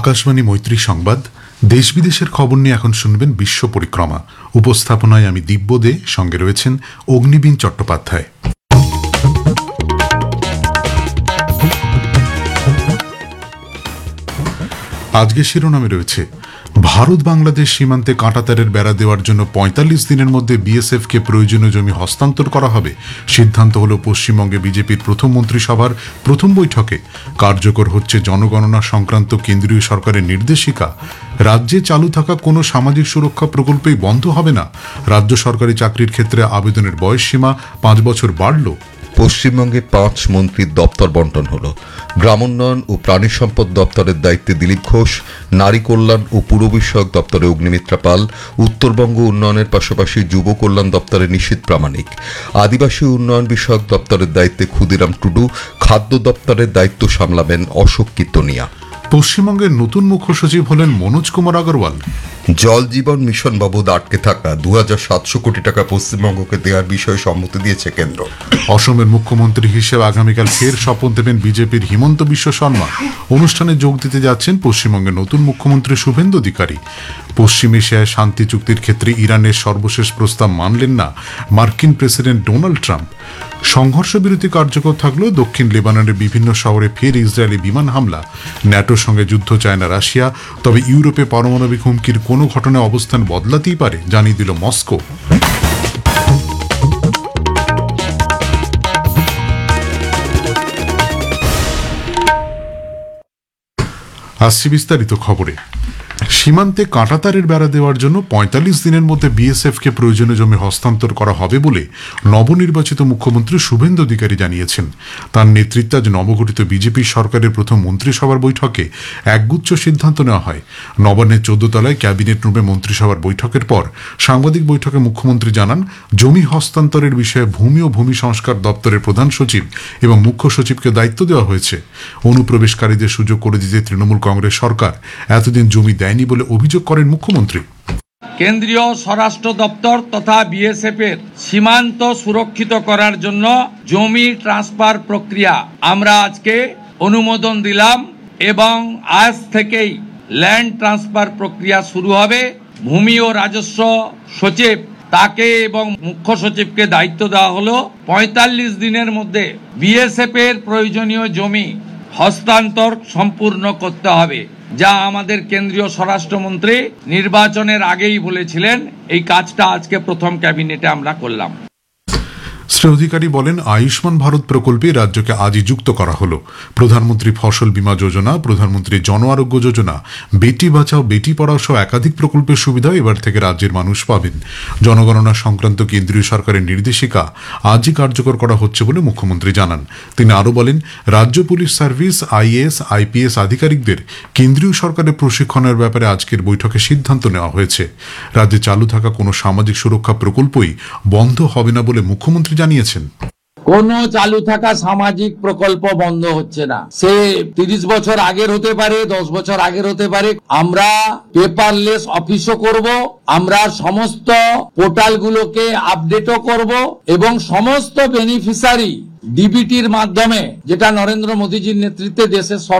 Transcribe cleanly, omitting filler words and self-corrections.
আকাশবাণী মৈত্রী সংবাদ দেশ বিদেশের খবর নিয়ে এখন শুনবেন বিশ্ব পরিক্রমা। উপস্থাপনায় আমি দিব্য দে, সঙ্গে রয়েছেন অগ্নিবীণ চট্টোপাধ্যায়। আজকে শিরোনামে রয়েছে ভারত বাংলাদেশ সীমান্তে কাঁটাতারের বেড়া দেওয়ার জন্য ৪৫ দিনের মধ্যে বিএসএফ কে প্রয়োজনীয় জমি হস্তান্তর করা হবে। সিদ্ধান্ত হল পশ্চিমবঙ্গে বিজেপির প্রথম মন্ত্রিসভার প্রথম বৈঠকে। কার্যকর হচ্ছে জনগণনা সংক্রান্ত কেন্দ্রীয় সরকারের নির্দেশিকা। রাজ্যে চালু থাকা কোনো সামাজিক সুরক্ষা প্রকল্পই বন্ধ হবে না। রাজ্য সরকারি চাকরির ক্ষেত্রে আবেদনের বয়সসীমা ৫ বছর বাড়ল। পশ্চিমবঙ্গে ৫ মন্ত্রীর দপ্তর বন্টন হল। গ্রামোন্নয়ন ও প্রাণী সম্পদ দপ্তরের দায়িত্বে দিলীপ ঘোষ, নারী কল্যাণ ও পুর বিষয়ক দপ্তরে অগ্নিমিত্রা পাল, উত্তরবঙ্গ উন্নয়নের পাশাপাশি যুব কল্যাণ দপ্তরে নিশীথ প্রামাণিক, আদিবাসী উন্নয়ন বিষয়ক দপ্তরের দায়িত্বে ক্ষুদিরাম টুডু, খাদ্য দপ্তরের দায়িত্ব সামলাবেন অশোক কীর্তনিয়া। পশ্চিমবঙ্গের নতুন মুখ্য সচিব হলেন মনোজ কুমার আগরওয়াল। জল জীবন মিশন বাবদ আটকে থাকা ২৭০০ কোটি টাকা পশ্চিমবঙ্গকে দেওয়ার বিষয়ে সম্মতি দিয়েছে কেন্দ্র। অসমের মুখ্যমন্ত্রী হিসেবে আগামীকাল ফের শপথ দেবেন বিজেপির হিমন্ত বিশ্ব শর্মা। অনুষ্ঠানে যোগ দিতে যাচ্ছেন পশ্চিমবঙ্গের নতুন মুখ্যমন্ত্রী শুভেন্দু অধিকারী। পশ্চিম এশিয়ায় শান্তি চুক্তির ক্ষেত্রে ইরানের সর্বশেষ প্রস্তাব মানলেন না মার্কিন প্রেসিডেন্ট ডোনাল্ড ট্রাম্প। সংঘর্ষ বিরতি কার্যকর থাকলেও দক্ষিণ লেবাননের বিভিন্ন শহরে ফের ইসরায়েলি বিমান হামলা। ন্যাটোর সঙ্গে যুদ্ধ চায় না রাশিয়া, তবে ইউরোপে পারমাণবিক হুমকির কোনো ঘটনায় অবস্থান বদলাতেই পারে, জানিয়ে দিল মস্কো। আসছি বিস্তারিত খবরে। সীমান্তে কাঁটাতারের বেড়া দেওয়ার জন্য ৪৫ দিনের মধ্যে বিএসএফ কে প্রয়োজনীয় জমি হস্তান্তর করা হবে বলে নবনির্বাচিত মুখ্যমন্ত্রী শুভেন্দু অধিকারী জানিয়েছেন। তার নেতৃত্বে আজ নবগঠিত বিজেপি সরকারের প্রথম মন্ত্রিসভার বৈঠকে একগুচ্ছ সিদ্ধান্ত নেওয়া হয়। নবান্নের ১৪ তলায় ক্যাবিনেট রুমে মন্ত্রিসভার বৈঠকের পর সাংবাদিক বৈঠকে মুখ্যমন্ত্রী জানান, জমি হস্তান্তরের বিষয়ে ভূমি ও ভূমি সংস্কার দপ্তরের প্রধান সচিব এবং মুখ্য সচিবকে দায়িত্ব দেওয়া হয়েছে। অনুপ্রবেশকারীদের সুযোগ করে দিতে তৃণমূল কংগ্রেস সরকার এতদিন জমি দেয়নি বলে অভিযোগ করেন মুখ্যমন্ত্রী। কেন্দ্রীয় স্বরাষ্ট্র দপ্তর তথা বিএসএফ এর সীমান্ত সুরক্ষিত করার জন্য জমি ট্রান্সফার প্রক্রিয়া আমরা আজকে অনুমোদন দিলাম এবং আজ থেকেই ল্যান্ড ট্রান্সফার প্রক্রিয়া শুরু হবে। ভূমি ও রাজস্ব সচিব তাকে এবং মুখ্য সচিবকে দায়িত্ব দেওয়া হলো ৪৫ দিনের মধ্যে বিএসএফ এর প্রয়োজনীয় জমি হস্তান্তর সম্পূর্ণ করতে হবে, যা আমাদের কেন্দ্রীয় স্বরাষ্ট্রমন্ত্রী নির্বাচনের আগেই বলেছিলেন। এই কাজটা আজকে প্রথম ক্যাবিনেটে আমরা করলাম। শ্রী অধিকারী বলেন, আয়ুষ্মান ভারত প্রকল্পে রাজ্যকে আজই যুক্ত করা হলো। প্রধানমন্ত্রী ফসল বীমা যোজনা, প্রধানমন্ত্রী জন আরোগ্য যোজনা, বেটি বাঁচাও বেটি পড়াও সহ একাধিক প্রকল্পের সুবিধা এবার থেকে রাজ্যের মানুষ পাবেন। জনগণনা সংক্রান্ত কেন্দ্রীয় সরকারের নির্দেশিকা আজই কার্যকর করা হচ্ছে বলে মুখ্যমন্ত্রী জানান। তিনি আরও বলেন, রাজ্য পুলিশ সার্ভিস, আইএএস, আইপিএস আধিকারিকদের কেন্দ্রীয় সরকারের প্রশিক্ষণের ব্যাপারে আজকের বৈঠকে সিদ্ধান্ত নেওয়া হয়েছে। রাজ্যে চালু থাকা কোনো সামাজিক সুরক্ষা প্রকল্পই বন্ধ হবে না বলে মুখ্যমন্ত্রী জানিয়েছেন। কোন চালু থাকা সামাজিক প্রকল্প বন্ধ হচ্ছে না। সে ৩০ বছর আগের হতে পারে, ১০ বছর আগের হতে পারে। আমরা পেপারলেস অফিসও করব, আমরা সমস্ত পোর্টালগুলোকে আপডেটও করব এবং সমস্ত বেনিফিশিয়ারি ডিবিটির মাধ্যমে, যেটা নরেন্দ্র মোদীজির নেতৃত্বে দেশের